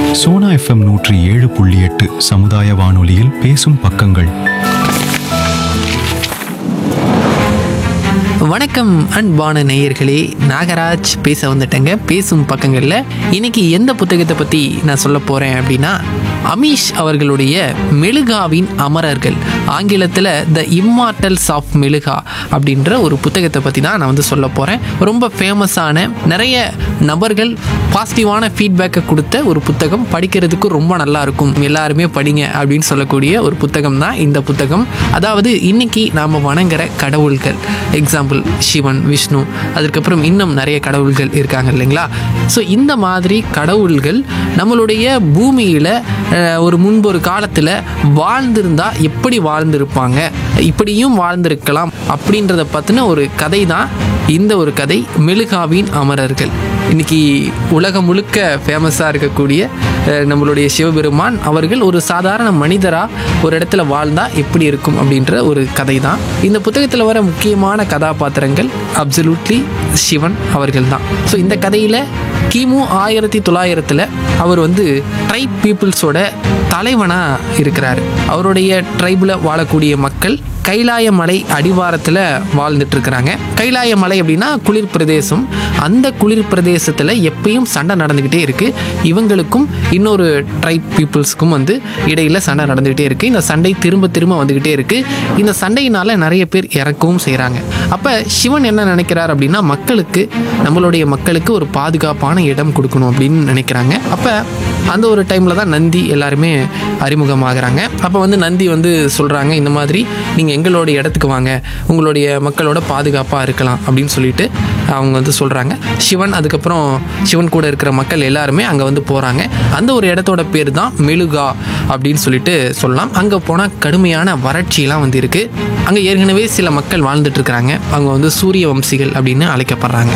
Sona FM 107.8 சமுதாய வானொலியில் பேசும் பக்கங்கள். வணக்கம் அன்பான நேயர்களே, நாகராஜ் பேச வந்துட்டேங்க. பேசும் பக்கங்களில் இன்னைக்கு எந்த புத்தகத்தை பற்றி நான் சொல்ல போகிறேன் அப்படின்னா, அமீஷ் அவர்களுடைய மெழுகாவின் அமரர்கள், ஆங்கிலத்தில் த இம்மார்டல்ஸ் ஆஃப் மெழுகா அப்படின்ற ஒரு புத்தகத்தை பற்றி தான் நான் சொல்ல போகிறேன். ரொம்ப ஃபேமஸான, நிறைய நபர்கள் பாசிட்டிவான ஃபீட்பேக்கை கொடுத்த ஒரு புத்தகம். படிக்கிறதுக்கு ரொம்ப நல்லா இருக்கும், எல்லாருமே படிங்க அப்படின்னு சொல்லக்கூடிய ஒரு புத்தகம் தான் இந்த புத்தகம். அதாவது இன்னைக்கு நாம் வணங்குற கடவுள்கள், எக்ஸாம்பிள் சிவன், விஷ்ணு, அதுக்கப்புறம் இன்னும் நிறைய கடவுள்கள் இருக்காங்க இல்லைங்களா? ஸோ இந்த மாதிரி கடவுள்கள் நம்மளுடைய பூமியில் ஒரு முன்பொரு காலத்தில் வாழ்ந்திருந்தா எப்படி வாழ்ந்திருப்பாங்க, இப்படியும் வாழ்ந்திருக்கலாம் அப்படின்றத பற்றின ஒரு கதை தான் இந்த ஒரு கதை, மெழுகாவின் அமரர்கள். இன்னைக்கு உலகம் முழுக்க ஃபேமஸாக இருக்கக்கூடிய நம்மளுடைய சிவபெருமான் அவர்கள் ஒரு சாதாரண மனிதராக ஒரு இடத்துல வாழ்ந்தா எப்படி இருக்கும் அப்படின்ற ஒரு கதை தான். இந்த புத்தகத்தில் வர முக்கியமான கதாபாத்திரங்கள் அப்சல்யூட்லி சிவன் அவர்கள் தான். ஸோ இந்த கதையில் கிமு 1900 அவர் ட்ரைப் பீப்புள்ஸோட தலைவனாக இருக்கிறார். அவருடைய ட்ரைபில் வாழக்கூடிய மக்கள் கைலாய மலை அடிவாரத்தில் வாழ்ந்துட்டு இருக்கிறாங்க. கைலாய மலை அப்படின்னா குளிர் பிரதேசம். அந்த குளிர் பிரதேசத்தில் எப்பயும் சண்டை நடந்துக்கிட்டே இருக்குது. இவங்களுக்கும் இன்னொரு ட்ரைப் பீப்புள்ஸ்க்கும் இடையில் சண்டை நடந்துக்கிட்டே இருக்குது. இந்த சண்டை திரும்ப திரும்ப வந்துக்கிட்டே இருக்குது. இந்த சண்டையினால் நிறைய பேர் இறக்கவும் செய்கிறாங்க. அப்போ சிவன் என்ன நினைக்கிறார் அப்படின்னா, நம்மளுடைய மக்களுக்கு ஒரு பாதுகாப்பான இடம் கொடுக்கணும் அப்படின்னு நினைக்கிறாங்க. அப்போ அந்த ஒரு டைமில் தான் நந்தி எல்லாருமே அறிமுகமாகறாங்க. அப்போ நந்தி சொல்கிறாங்க, இந்த மாதிரி நீங்கள் எங்களுடைய இடத்துக்கு வாங்க, உங்களுடைய மக்களோட பாதுகாப்பாக இருக்கலாம் அப்படின்னு சொல்லிட்டு அவங்க சொல்கிறாங்க. சிவன், அதுக்கப்புறம் சிவன் கூட இருக்கிற மக்கள் எல்லாருமே அங்கே போகிறாங்க. அந்த ஒரு இடத்தோட பேர் தான் மெழுகா அப்படின்னு சொல்லிட்டு சொல்லலாம். அங்கே போனால் கடுமையான வறட்சியெல்லாம் இருக்குது. அங்கே ஏற்கனவே சில மக்கள் வாழ்ந்துட்டு இருக்கிறாங்க. அவங்க சூரிய வம்சிகள் அப்படின்னு அழைக்கப்படுறாங்க.